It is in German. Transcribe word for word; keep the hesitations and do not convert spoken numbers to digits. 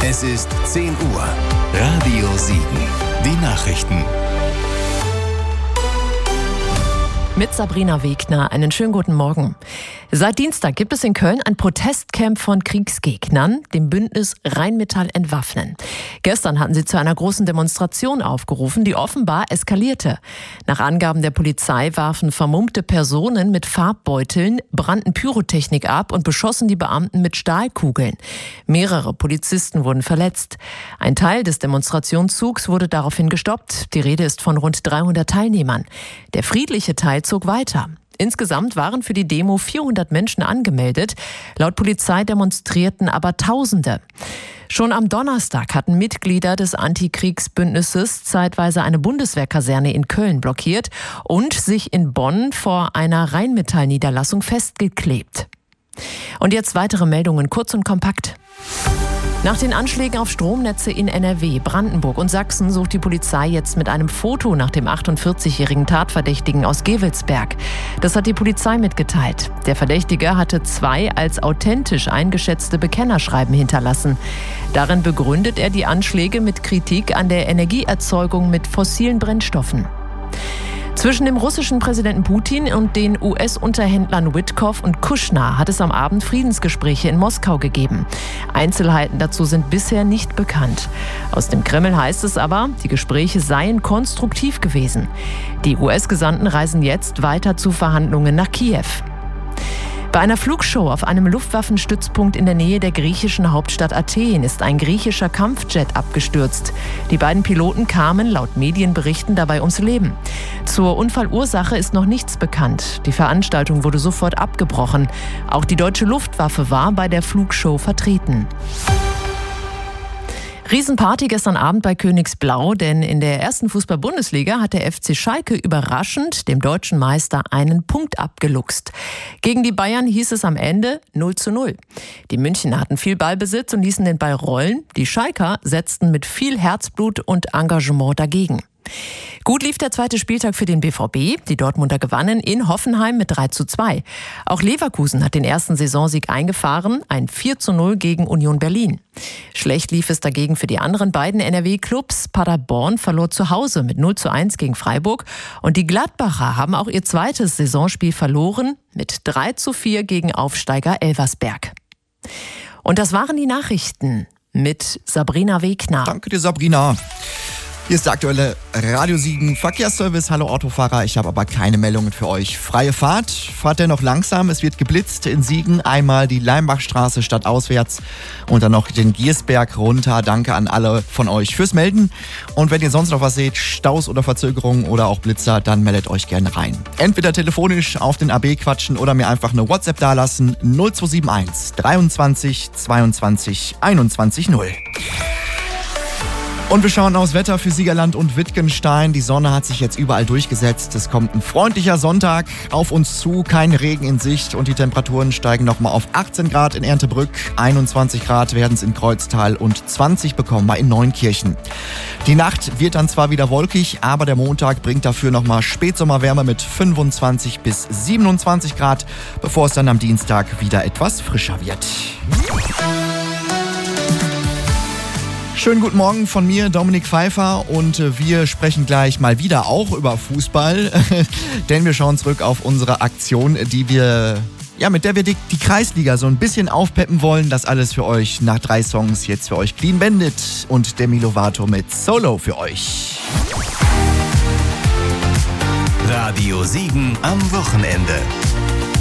Es ist zehn Uhr. Radio Siegen. Die Nachrichten. Mit Sabrina Wegner. Einen schönen guten Morgen. Seit Dienstag gibt es in Köln ein Protestcamp von Kriegsgegnern, dem Bündnis Rheinmetall entwaffnen. Gestern hatten sie zu einer großen Demonstration aufgerufen, die offenbar eskalierte. Nach Angaben der Polizei warfen vermummte Personen mit Farbbeuteln, brannten Pyrotechnik ab und beschossen die Beamten mit Stahlkugeln. Mehrere Polizisten wurden verletzt. Ein Teil des Demonstrationszugs wurde daraufhin gestoppt. Die Rede ist von rund dreihundert Teilnehmern. Der friedliche Teil zog weiter. Insgesamt waren für die Demo vierhundert Menschen angemeldet. Laut Polizei demonstrierten aber Tausende. Schon am Donnerstag hatten Mitglieder des Antikriegsbündnisses zeitweise eine Bundeswehrkaserne in Köln blockiert und sich in Bonn vor einer Rheinmetall-Niederlassung festgeklebt. Und jetzt weitere Meldungen, kurz und kompakt. Nach den Anschlägen auf Stromnetze in N R W, Brandenburg und Sachsen sucht die Polizei jetzt mit einem Foto nach dem achtundvierzigjährigen Tatverdächtigen aus Gevelsberg. Das hat die Polizei mitgeteilt. Der Verdächtige hatte zwei als authentisch eingeschätzte Bekennerschreiben hinterlassen. Darin begründet er die Anschläge mit Kritik an der Energieerzeugung mit fossilen Brennstoffen. Zwischen dem russischen Präsidenten Putin und den U S-Unterhändlern Witkoff und Kushner hat es am Abend Friedensgespräche in Moskau gegeben. Einzelheiten dazu sind bisher nicht bekannt. Aus dem Kreml heißt es aber, die Gespräche seien konstruktiv gewesen. Die U S-Gesandten reisen jetzt weiter zu Verhandlungen nach Kiew. Bei einer Flugshow auf einem Luftwaffenstützpunkt in der Nähe der griechischen Hauptstadt Athen ist ein griechischer Kampfjet abgestürzt. Die beiden Piloten kamen laut Medienberichten dabei ums Leben. Zur Unfallursache ist noch nichts bekannt. Die Veranstaltung wurde sofort abgebrochen. Auch die deutsche Luftwaffe war bei der Flugshow vertreten. Riesenparty gestern Abend bei Königsblau, denn in der ersten Fußball-Bundesliga hat der F C Schalke überraschend dem deutschen Meister einen Punkt abgeluchst. Gegen die Bayern hieß es am Ende null zu null. Die Münchner hatten viel Ballbesitz und ließen den Ball rollen. Die Schalker setzten mit viel Herzblut und Engagement dagegen. Gut lief der zweite Spieltag für den B V B. Die Dortmunder gewannen in Hoffenheim mit drei zu zwei. Auch Leverkusen hat den ersten Saisonsieg eingefahren, ein vier zu null gegen Union Berlin. Schlecht lief es dagegen für die anderen beiden N R W-Clubs. Paderborn verlor zu Hause mit null zu eins gegen Freiburg. Und die Gladbacher haben auch ihr zweites Saisonspiel verloren mit drei zu vier gegen Aufsteiger Elversberg. Und das waren die Nachrichten mit Sabrina Wegner. Danke dir, Sabrina. Hier ist der aktuelle Radio Siegen Verkehrsservice. Hallo Autofahrer, ich habe aber keine Meldungen für euch. Freie Fahrt, fahrt dennoch langsam. Es wird geblitzt in Siegen. Einmal die Leimbachstraße stadtauswärts und dann noch den Giersberg runter. Danke an alle von euch fürs Melden. Und wenn ihr sonst noch was seht, Staus oder Verzögerungen oder auch Blitzer, dann meldet euch gerne rein. Entweder telefonisch auf den A B quatschen oder mir einfach eine WhatsApp dalassen. null zwei sieben eins dreiundzwanzig zweiundzwanzig einundzwanzig null. Und wir schauen aufs Wetter für Siegerland und Wittgenstein. Die Sonne hat sich jetzt überall durchgesetzt. Es kommt ein freundlicher Sonntag auf uns zu, kein Regen in Sicht und die Temperaturen steigen nochmal auf achtzehn Grad in Erntebrück, einundzwanzig Grad werden es in Kreuztal und zwanzig bekommen wir in Neunkirchen. Die Nacht wird dann zwar wieder wolkig, aber der Montag bringt dafür nochmal Spätsommerwärme mit fünfundzwanzig bis siebenundzwanzig Grad, bevor es dann am Dienstag wieder etwas frischer wird. Schönen guten Morgen von mir, Dominik Pfeiffer, und wir sprechen gleich mal wieder auch über Fußball, denn wir schauen zurück auf unsere Aktion, die wir, ja, mit der wir die, die Kreisliga so ein bisschen aufpeppen wollen. Das alles für euch nach drei Songs, jetzt für euch Clean Bandit und Demi Lovato mit Solo für euch. Radio Siegen am Wochenende.